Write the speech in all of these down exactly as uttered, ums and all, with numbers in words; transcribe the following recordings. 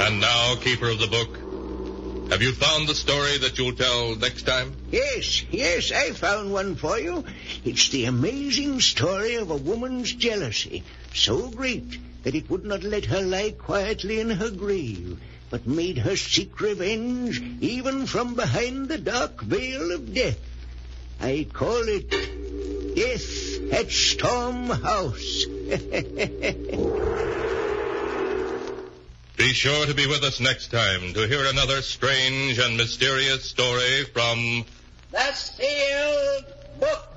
And now, keeper of the book, have you found the story that you'll tell next time? Yes, yes, I found one for you. It's the amazing story of a woman's jealousy, so great that it would not let her lie quietly in her grave, but made her seek revenge even from behind the dark veil of death. I call it Death at Storm House. Be sure to be with us next time to hear another strange and mysterious story from The Sealed Book.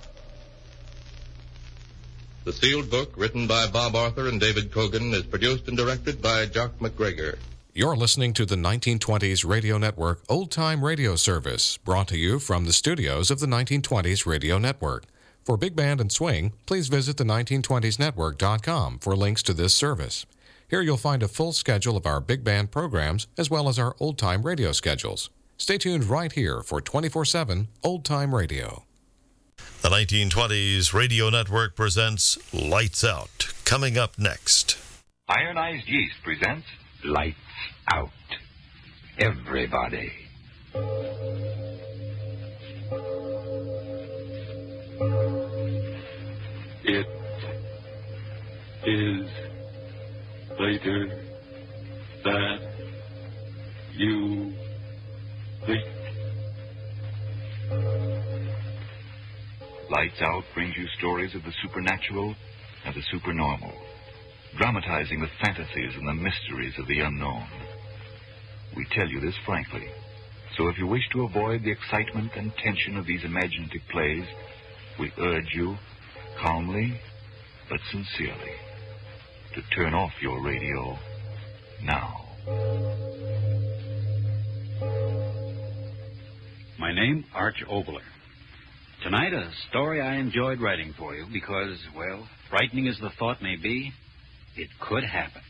The Sealed Book, written by Bob Arthur and David Cogan, is produced and directed by Jock McGregor. You're listening to the nineteen twenties Radio Network Old Time Radio Service, brought to you from the studios of the nineteen twenties Radio Network. For Big Band and Swing, please visit the nineteen twenties network dot com for links to this service. Here you'll find a full schedule of our big band programs as well as our old-time radio schedules. Stay tuned right here for twenty-four seven old-time radio. The nineteen twenties Radio Network presents Lights Out. Coming up next. Ironized Yeast presents Lights Out. Everybody. It is later than you think. Lights Out brings you stories of the supernatural and the supernormal, dramatizing the fantasies and the mysteries of the unknown. We tell you this frankly, so if you wish to avoid the excitement and tension of these imaginative plays, we urge you, calmly but sincerely, to turn off your radio now. My name, Arch Obler. Tonight, a story I enjoyed writing for you because, well, frightening as the thought may be, it could happen.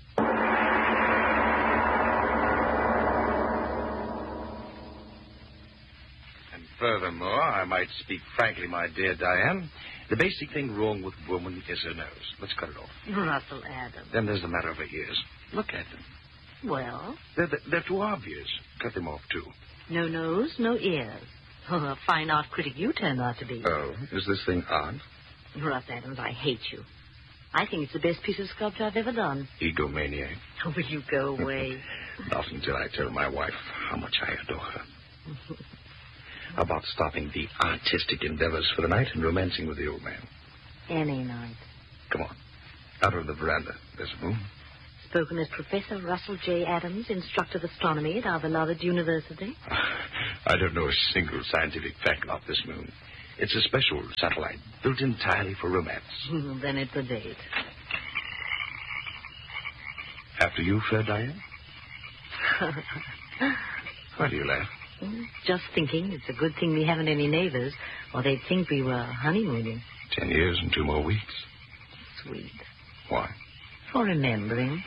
And furthermore, I might speak frankly, my dear Diane, the basic thing wrong with woman is her nose. Let's cut it off. Russell Adams. Then there's the matter of her ears. Look at them. Well? They're, they're too obvious. Cut them off, too. No nose, no ears. Oh, a fine art critic you turned out to be. Oh, is this thing odd? Russ Adams, I hate you. I think it's the best piece of sculpture I've ever done. Egomaniac. Oh, will you go away? Not until I tell my wife how much I adore her. How about stopping the artistic endeavors for the night and romancing with the old man? Any night. Come on. Out on the veranda. There's a moon. Spoken as Professor Russell J. Adams, instructor of astronomy at our beloved university. I don't know a single scientific fact about this moon. It's a special satellite built entirely for romance. Then it's a date. After you, fair Diane? Why do you laugh? Just thinking it's a good thing we haven't any neighbors, or they'd think we were honeymooning. Ten years and two more weeks. Sweet. Why? For remembering.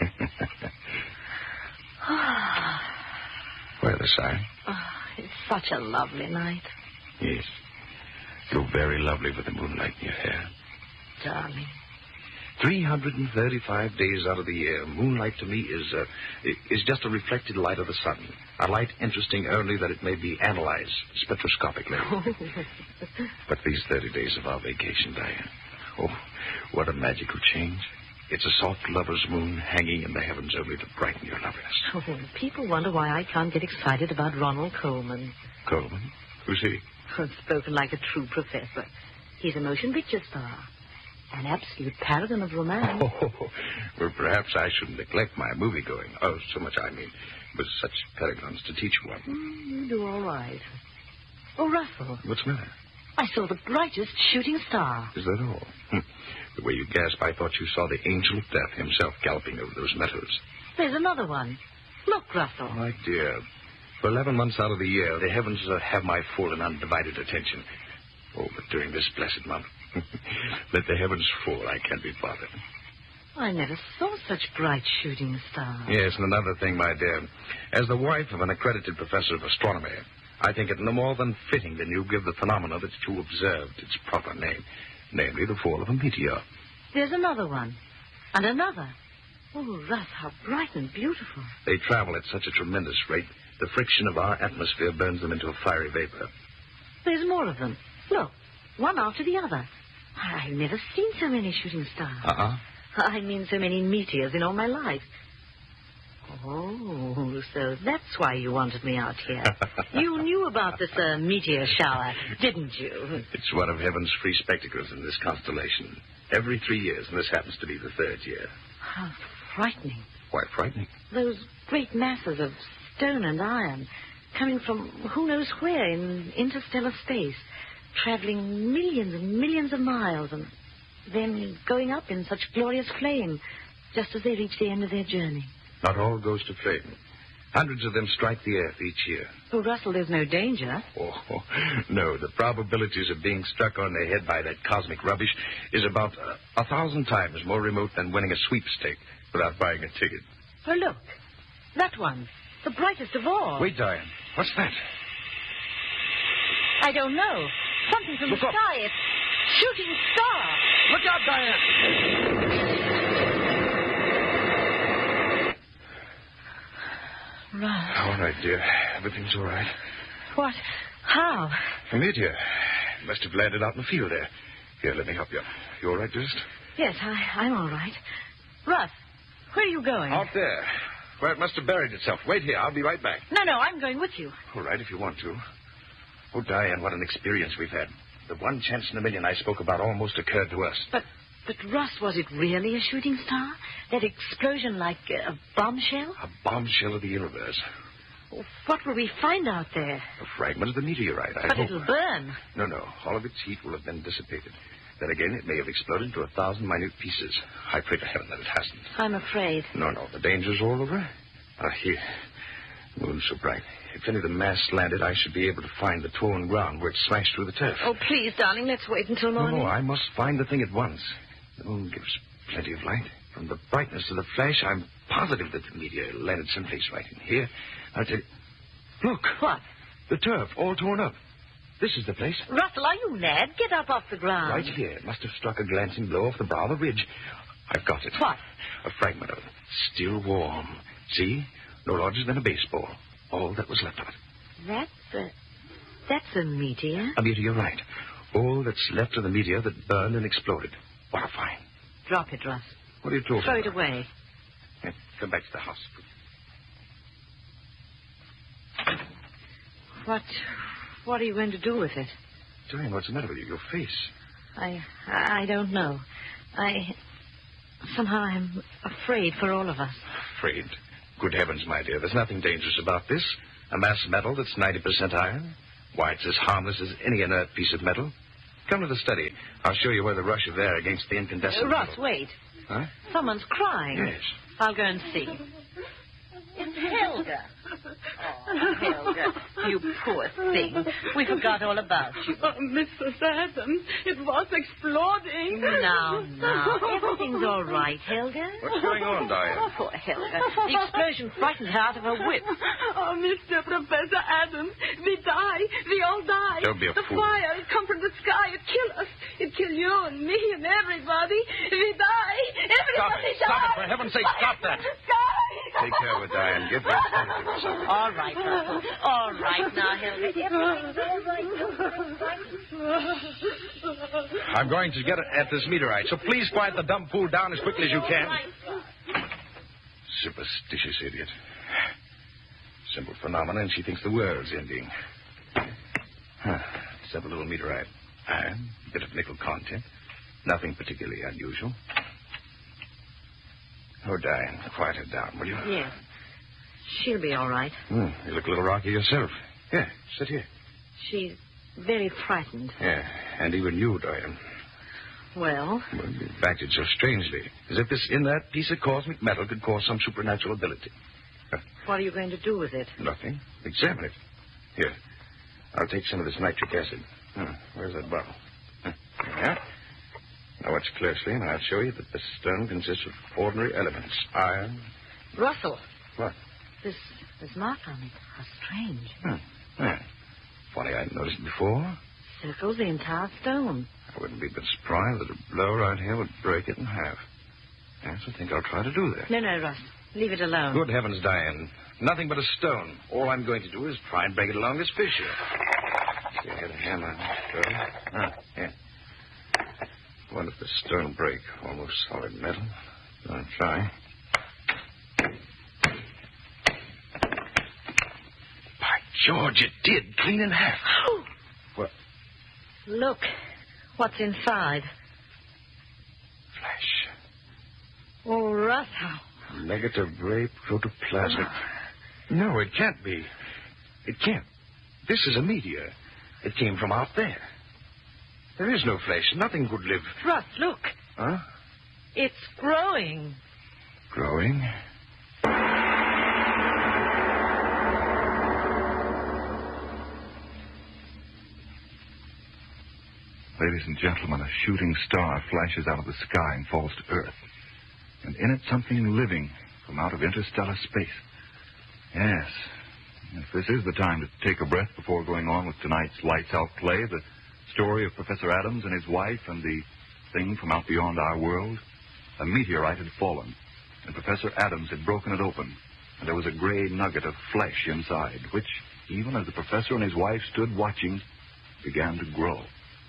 Why the sigh? Oh, it's such a lovely night. Yes. You're very lovely with the moonlight in your hair. Darling. three hundred thirty-five days out of the year, moonlight to me is uh, is just a reflected light of the sun. A light interesting only that it may be analyzed spectroscopically. But these thirty days of our vacation, Diane, oh, what a magical change. It's a soft lover's moon hanging in the heavens only to brighten your loveliness. Oh, people wonder why I can't get excited about Ronald Coleman. Coleman? Who's he? Spoken like a true professor. He's a motion picture star. An absolute paragon of romance. Oh, well, perhaps I shouldn't neglect my movie-going. Oh, so much I mean, with such paragons to teach one. Mm, you do all right. Oh, Russell. What's the matter? I saw the brightest shooting star. Is that all? Hm. The way you gasped, I thought you saw the angel of death himself galloping over those meadows. There's another one. Look, Russell. Oh, my dear. For eleven months out of the year, the heavens uh, have my full and undivided attention. Oh, but during this blessed month, let the heavens fall. I can't be bothered. I never saw such bright shooting stars. Yes, and another thing, my dear. As the wife of an accredited professor of astronomy, I think it no more than fitting that you give the phenomena that you observed its proper name, namely the fall of a meteor. There's another one. And another. Oh, Russ, how bright and beautiful. They travel at such a tremendous rate, the friction of our atmosphere burns them into a fiery vapor. There's more of them. Look, one after the other. I've never seen so many shooting stars. Uh-uh. I mean so many meteors in all my life. Oh, so that's why you wanted me out here. You knew about this uh, meteor shower, didn't you? It's one of heaven's free spectacles in this constellation. Every three years, and this happens to be the third year. How frightening. Why frightening? Those great masses of stone and iron coming from who knows where in interstellar space, traveling millions and millions of miles and then going up in such glorious flame just as they reach the end of their journey. Not all goes to flame. Hundreds of them strike the earth each year. Oh, Russell, there's no danger. Oh, oh, no. The probabilities of being struck on the head by that cosmic rubbish is about uh, a thousand times more remote than winning a sweepstake without buying a ticket. Oh, look. That one. The brightest of all. Wait, Diane. What's that? I don't know. Something from Look the up. sky. It's shooting star. Look out, Diane! Right. All right, dear. Everything's all right. What? How? A meteor. Must have landed out in the field there. Here, let me help you. You all right, dearest? Yes, I, I'm all right. Russ, where are you going? Out there. Where it must have buried itself. Wait here. I'll be right back. No, no, I'm going with you. All right, if you want to. Oh, Diane, what an experience we've had. The one chance in a million I spoke about almost occurred to us. But, but Russ, was it really a shooting star? That explosion like a bombshell? A bombshell of the universe. What will we find out there? A fragment of the meteorite, I But hope. it'll burn. No, no. All of its heat will have been dissipated. Then again, it may have exploded into a thousand minute pieces. I pray to heaven that it hasn't. I'm afraid. No, no. The danger's all over. Ah, here. The moon's so bright. If any of the mass landed, I should be able to find the torn ground where it smashed through the turf. Oh, please, darling, let's wait until No, morning. no, I must find the thing at once. The moon gives plenty of light. From the brightness of the flash, I'm positive that the meteor landed someplace right in here. I'll tell you. Look. What? The turf, all torn up. This is the place. Russell, are you mad? Get up off the ground. Right here. It must have struck a glancing blow off the brow of the ridge. I've got it. What? A fragment of it. Still warm. See? No larger than a baseball. All that was left of it. That's a... That's a meteor. A meteorite. All that's left of the meteor that burned and exploded. What a find. Drop it, Russ. What are you talking Throw about? it away. Yeah, come back to the house. What... What are you going to do with it? Diane, what's the matter with you? Your face. I... I don't know. I... Somehow I'm afraid for all of us. Afraid? Good heavens, my dear. There's nothing dangerous about this. A mass of metal that's ninety percent iron. Why, it's as harmless as any inert piece of metal. Come to the study. I'll show you where the rush of air against the incandescent Uh, Russ, metal. wait. Huh? Someone's crying. Yes. I'll go and see. It's Helga. Oh, Helga, you poor thing. We forgot all about you. Oh, Missus Adams, it was exploding. Now, now, everything's all right, Helga. What's going on, Diane? Poor Helga. The explosion frightened her out of her wits. Oh, Mister Professor Adams, we die. We all die. Don't be a the fool. fire, it come from the sky. It kill us. It kill you and me and everybody. We die. Everybody Stop it. Stop die. it. For heaven's sake, stop that. Sky. Take care of it, Diane. Give her something or something. All right, Russell. All right now, Helga. Everything's all right. I'm going to get at this meteorite, so please quiet the dumb fool down as quickly as you can. Superstitious idiot. Simple phenomenon, and she thinks the world's ending. Huh. Simple little meteorite. Iron, a bit of nickel content. Nothing particularly unusual. Oh, Diane, quiet her down, will you? Yes. She'll be all right. Hmm, you look a little rocky yourself. Here, sit here. She's very frightened. Yeah, and even you, Diane. Well? Well, you acted so strangely, as if this inert piece of cosmic metal could cause some supernatural ability. What are you going to do with it? Nothing. Examine it. Here, I'll take some of this nitric acid. Hmm, where's that bottle? Hmm, yeah. Now watch closely, and I'll show you that the stone consists of ordinary elements. Iron. Russell. What? This this mark on it. How strange. Hmm. Yeah. Funny I hadn't noticed it before. Circles the entire stone. I wouldn't be a bit surprised that a blow right here would break it in half. Yes, I think I'll try to do that. No, no, Russ. Leave it alone. Good heavens, Diane. Nothing but a stone. All I'm going to do is try and break it along this fissure. See, I had a hammer. Ah, yeah. What if the stone break? Almost solid metal. I'll try. By George, it did. Clean in half. Oh. What? Look. What's inside? Flesh. Oh, Russ, how? Negative ray protoplasmic. No, it can't be. It can't. This is a meteor. It came from out there. There is no flesh. Nothing could live. Russ, look. Huh? It's growing. Growing? Ladies and gentlemen, a shooting star flashes out of the sky and falls to Earth. And in it, something living from out of interstellar space. Yes. If this is the time to take a breath before going on with tonight's Lights Out play, the story of Professor Adams and his wife and the thing from out beyond our world, a meteorite had fallen, and Professor Adams had broken it open, and there was a gray nugget of flesh inside, which, even as the professor and his wife stood watching, began to grow.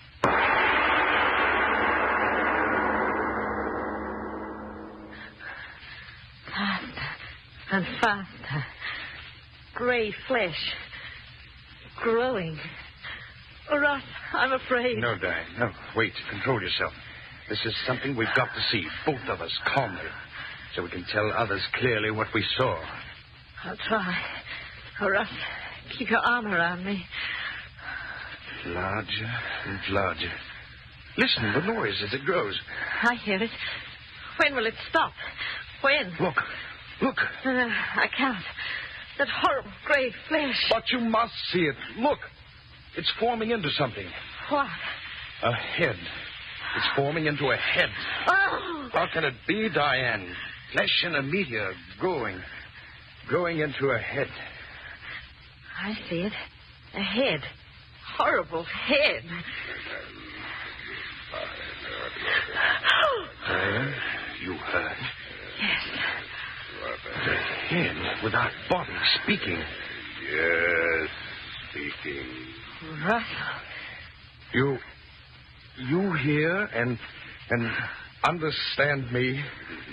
Faster and faster. Gray flesh. Growing. Oh, Russ, I'm afraid. No, Diane, no. Wait, control yourself. This is something we've got to see, both of us, calmly, so we can tell others clearly what we saw. I'll try. Oh, Russ, keep your arm around me. Larger and larger. Listen, the noise as it grows. I hear it. When will it stop? When? Look, look. No, no, I can't. That horrible gray flesh. But you must see it. Look. It's forming into something. What? A head. It's forming into a head. Oh! How can it be, Diane? Flesh in a meteor growing. Growing into a head. I see it. A head. Horrible head. Diane, you heard. Yes. The head without body speaking. Yes, speaking. Russell. You... You hear and... and understand me?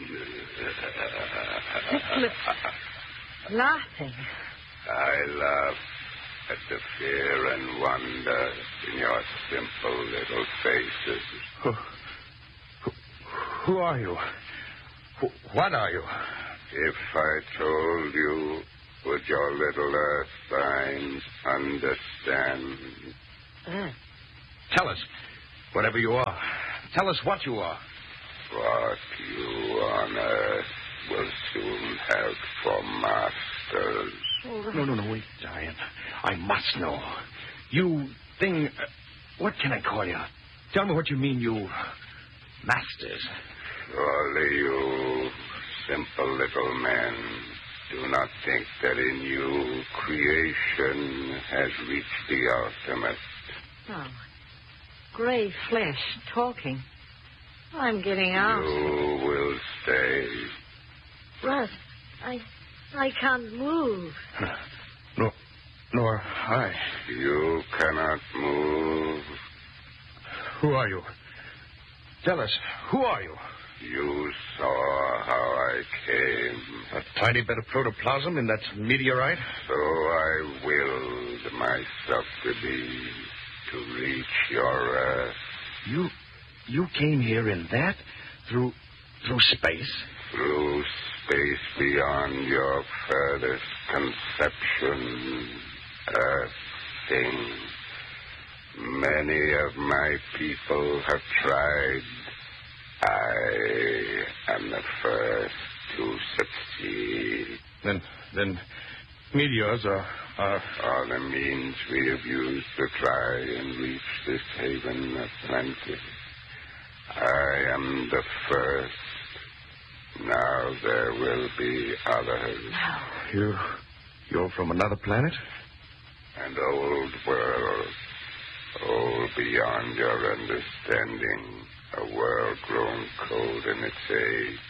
Nicholas. Laughing. I laugh at the fear and wonder in your simple little faces. Who, who, who are you? Who, what are you? If I told you, would your little earth signs understand? Mm. Tell us, whatever you are. Tell us what you are. What you on earth will soon have for masters. No, no, no, wait, Diane. I must know. You thing... Uh, what can I call you? Tell me what you mean, you... masters. Surely you simple little men do not think that in you creation has reached the ultimate. Oh. Gray flesh talking. I'm getting out. You will stay. Russ, I... I can't move. No, nor I. You cannot move. Who are you? Tell us, who are you? You saw how I came. A tiny bit of protoplasm in that meteorite? So I willed myself to be, to reach your earth. You, you came here in that? Through, through space? Through space beyond your furthest conception, earth thing. Many of my people have tried. I am the first to succeed. Then, then, meteors are, are... are the means we have used to try and reach this haven of plenty. I am the first. Now there will be others. You, you're from another planet? An old world, old beyond your understanding. A world grown cold in its age.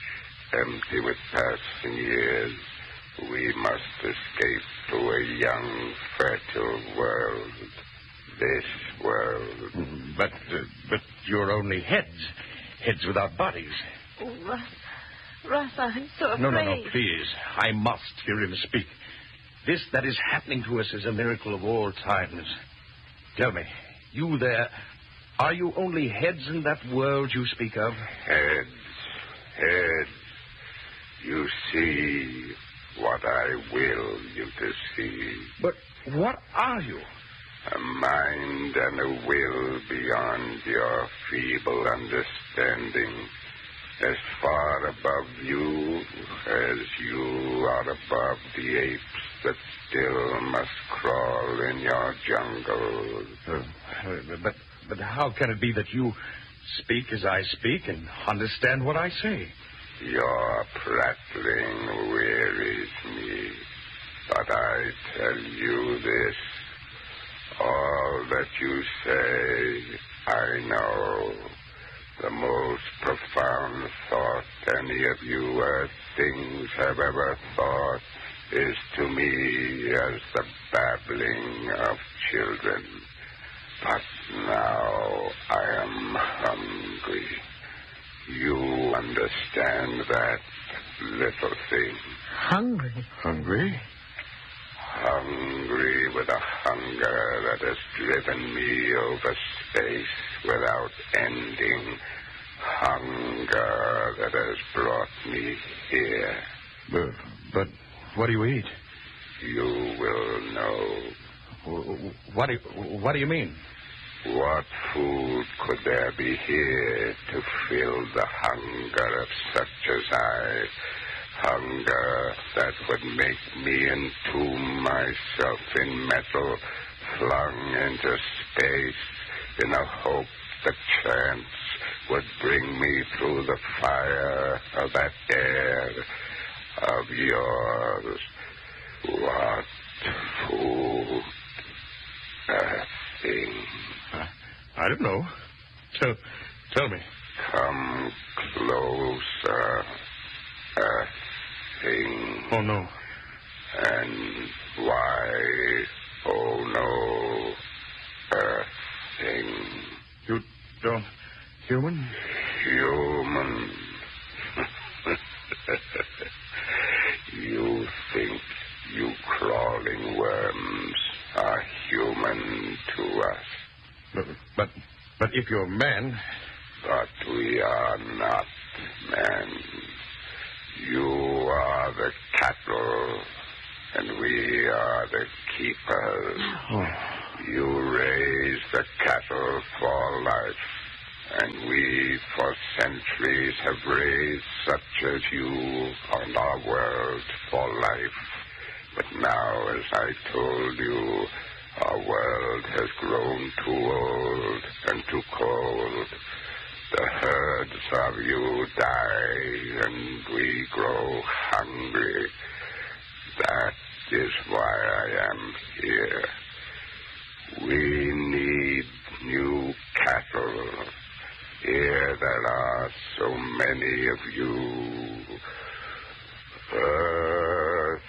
empty with passing years. We must escape to a young, fertile world. This world. But, uh, but you're only heads. Heads without bodies. Oh, Russ. Russ, I'm so afraid. No, no, no, please. I must hear him speak. This that is happening to us is a miracle of all times. Tell me, you there, are you only heads in that world you speak of? Heads. Heads. You see what I will you to see. But what are you? A mind and a will beyond your feeble understanding. As far above you as you are above the apes that still must crawl in your jungle. Uh, but, but how can it be that you speak as I speak and understand what I say? Your prattling wearies me, but I tell you this. All that you say, I know. The most profound thought any of you earth things have ever thought is to me as the babbling of children. But now I am hungry. You understand that, little thing. Hungry? Hungry? Hungry with a hunger that has driven me over space without ending. Hunger that has brought me here. But, but what do you eat? You will know. What do you, what do you mean? What food could there be here to fill the hunger of such as I? Hunger that would make me entomb myself in metal, flung into space in a hope that chance would bring me through the fire of that air of yours. What food? A thing. I, I don't know. Tell, tell me. Come closer. A thing. Oh, no. And why, oh, no, a thing. You don't... Human? Human. You think you crawling worms are human to us. But, but, but if you're men... But we are not men. You are the cattle, and we are the keepers. Oh. You raise the cattle for life, and we for centuries have raised such as you on our world for life. But now, as I told you, our world has grown too old and too cold. The herds of you die, and we grow hungry. That is why I am here. We need new cattle. Here there are so many of you. Earth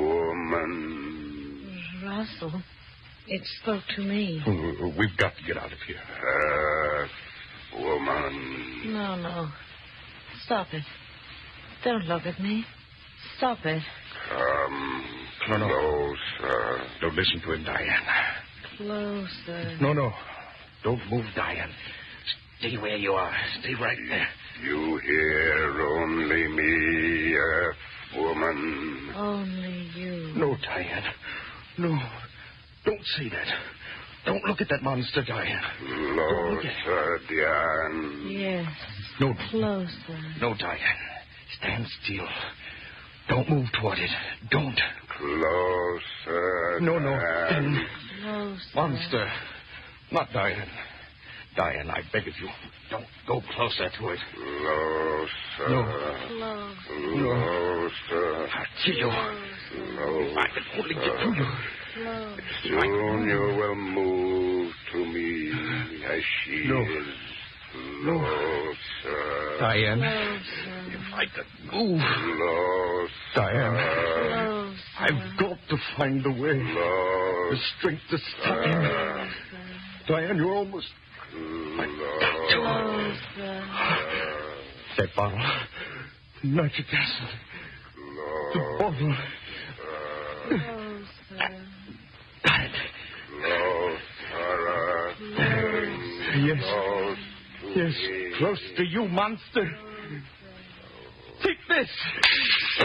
woman. Russell, it spoke to me. We've got to get out of here. Earth woman. No, no. Stop it. Don't look at me. Stop it. Come No, no. closer. Don't listen to him, Diane. Closer. No, no. Don't move, Diane. Stay where you are. Stay right there. You hear only me, Earth woman. Only you. No, Diane. No. Don't say that. Don't look at that monster, Diane. Closer, Diane. Yes. No. Closer. No, Diane. Stand still. Don't move toward it. Don't. Closer. No, no. Diane. Closer. Monster. Not Diane. Diane, I beg of you, don't go closer to it. Closer. No. Close. Closer. I'll kill you. Closer. I can only get to you. Close. Soon you will move to me as she No. is. Closer. Diane. Closer. If I could move. Closer. Diane. Closer. I've got to find the way. Closer. The strength to stop him. Diane, you're almost... Closer. That bottle. Nitric acid. The bottle. Closer. Got it. Yes. Yes. Close to you, monster. Take this.